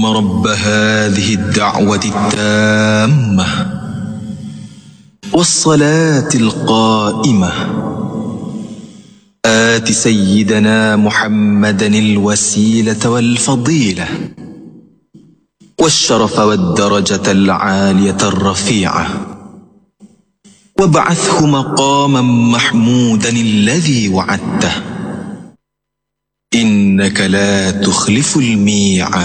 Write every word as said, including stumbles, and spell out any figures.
رب هذه الدعوة التامة والصلاة القائمة آت سيدنا محمدا الوسيلة والفضيلة والشرف والدرجة العالية الرفيعة وابعثه مقاما محمودا الذي وعدته إنك لا تخلف الميعاد.